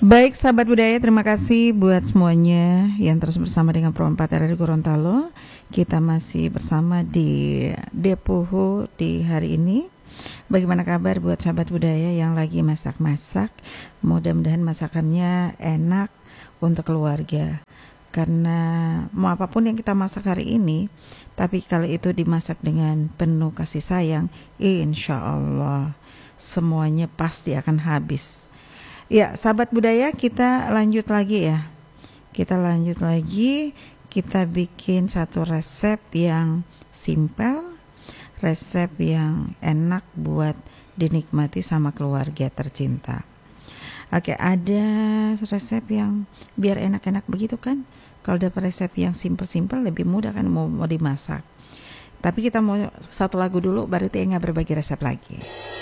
Baik sahabat budaya, terima kasih buat semuanya yang terus bersama dengan Pro 4 RRI Gorontalo. Kita masih bersama di Depuhu di hari ini. Bagaimana kabar buat sahabat budaya yang lagi masak-masak? Mudah-mudahan masakannya enak untuk keluarga. Karena mau apapun yang kita masak hari ini, tapi kalau itu dimasak dengan penuh kasih sayang, insya Allah semuanya pasti akan habis. Ya, sahabat budaya, kita lanjut lagi ya. Kita lanjut lagi, kita bikin satu resep yang simpel, resep yang enak buat dinikmati sama keluarga tercinta. Oke, ada resep yang biar enak-enak begitu kan? Kalau dapat resep yang simpel-simpel lebih mudah kan mau dimasak. Tapi kita mau satu lagu dulu, baru Tia berbagi resep lagi.